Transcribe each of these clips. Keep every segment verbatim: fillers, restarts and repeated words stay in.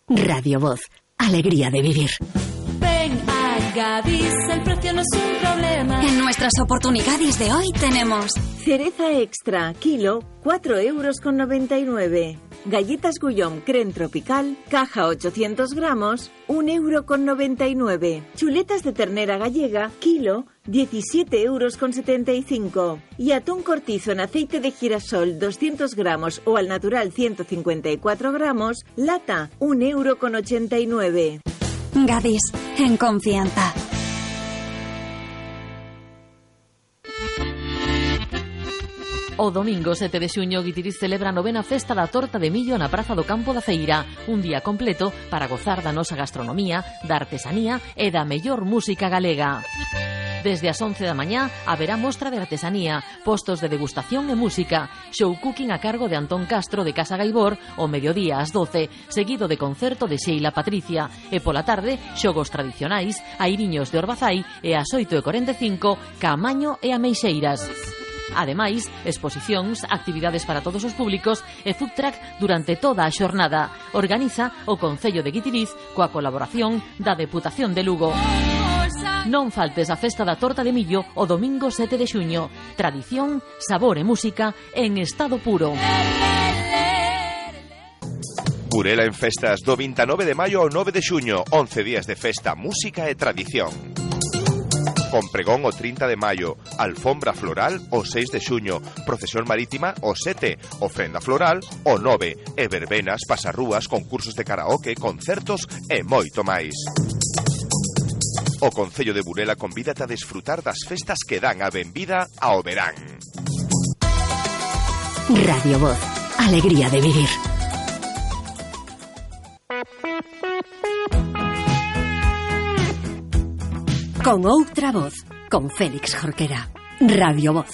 Radio Voz, alegría de vivir. Ven a Gadis, el precio no es un problema. En nuestras oportunidades de hoy tenemos cereza extra, kilo, cuatro euros con noventa y nueve. Galletas Guillaume Crème Tropical, caja ochocientos gramos, un euro con noventa y nueve. Chuletas de ternera gallega, kilo, diecisiete euros con setenta y cinco. Y atún cortizo en aceite de girasol, doscientos gramos o al natural ciento cincuenta y cuatro gramos, lata, un euro con ochenta y nueve. Gadis, en confianza. O domingo sete de xuño Guitiriz celebra a novena festa da torta de millo na Praza do Campo da Feira, un día completo para gozar da nosa gastronomía, da artesanía e da mellor música galega. Desde as once da mañá haberá mostra de artesanía, postos de degustación e música, show cooking a cargo de Antón Castro de Casa Gaibor o mediodía ás doce, seguido de concerto de Sheila Patricia, e pola tarde xogos tradicionais, airiños de Orbazai e ás oito e corenta e cinco Caamaño e Ameixeiras. Ademais, exposicións, actividades para todos os públicos e food truck durante toda a xornada. Organiza o Concello de Guitiriz coa colaboración da Deputación de Lugo. Non faltes a festa da torta de millo o domingo sete de xuño. Tradición, sabor e música en estado puro. Burela en festas do vinte e nove de maio ao nove de xuño. once días de festa, música e tradición. Con pregón o trinta de maio, alfombra floral o seis de xuño, procesión marítima o sete, ofrenda floral o nove, e verbenas, pasarrúas, concursos de karaoke, concertos e moito máis. O Concello de Burela convídate a desfrutar das festas que dan a benvida ao verán. Radio Voz, alegría de vivir. Con outra voz, con Félix Jorquera. Radio Voz.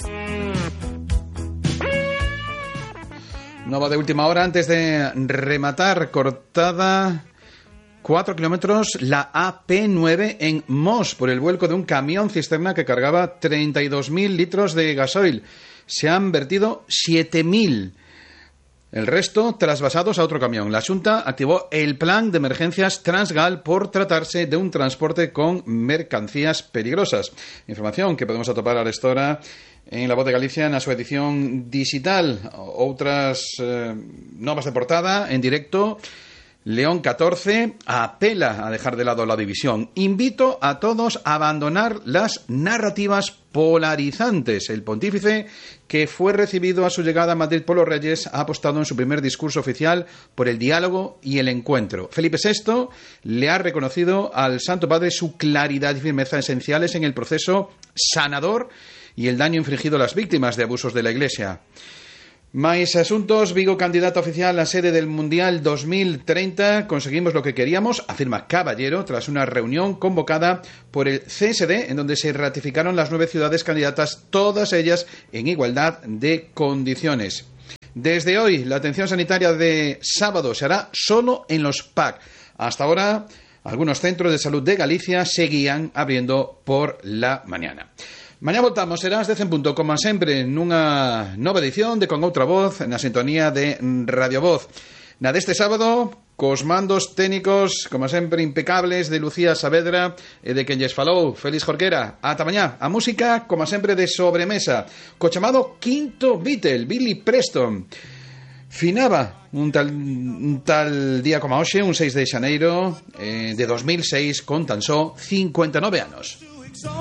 Nova de última hora, antes de rematar, cortada cuatro kilómetros la A P nueve en Mos por el vuelco de un camión cisterna que cargaba treinta y dos mil litros de gasoil. Se han vertido siete mil. El resto trasvasados a otro camión. La Xunta activó el plan de emergencias Transgal por tratarse de un transporte con mercancías peligrosas. Información que podemos atopar a esta hora en La Voz de Galicia na súa edición digital. Outras eh, novas de portada en directo. León catorce apela a dejar de lado la división. Invito a todos a abandonar las narrativas polarizantes. El pontífice, que fue recibido a su llegada a Madrid por los Reyes, ha apostado en su primer discurso oficial por el diálogo y el encuentro. Felipe sexto le ha reconocido al Santo Padre su claridad y firmeza esenciales en el proceso sanador y el daño infligido a las víctimas de abusos de la Iglesia. Máis asuntos. Vigo candidata oficial a sede del Mundial dos mil treinta. Conseguimos lo que queríamos, afirma Caballero, tras una reunión convocada por el C S D, en donde se ratificaron las nueve ciudades candidatas, todas ellas en igualdad de condiciones. Desde hoy, la atención sanitaria de sábado se hará solo en los P A C. Hasta ahora, algunos centros de salud de Galicia seguían abriendo por la mañana. Mañá voltamos, serás dez en punto, como sempre, nunha nova edición de Con Outra Voz, na sintonía de Radio Voz. Na deste sábado, cos mandos técnicos, como sempre, impecables, de Lucía Saavedra e de quen lles falou, Félix Jorquera. Ata mañá, a música, como sempre, de sobremesa, co chamado Quinto Beatle, Billy Preston. Finaba un tal, un tal día como hoxe, un seis de xaneiro eh, de dos mil seis, con tan só cincuenta e nove anos.